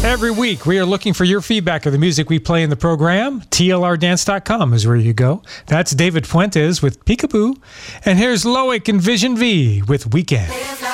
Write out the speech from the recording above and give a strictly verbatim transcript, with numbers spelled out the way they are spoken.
Every week, we are looking for your feedback of the music we play in the program. T L R dance dot com is where you go. That's David Fuentes with Peekaboo. And here's Loic and Vision V with Weekend.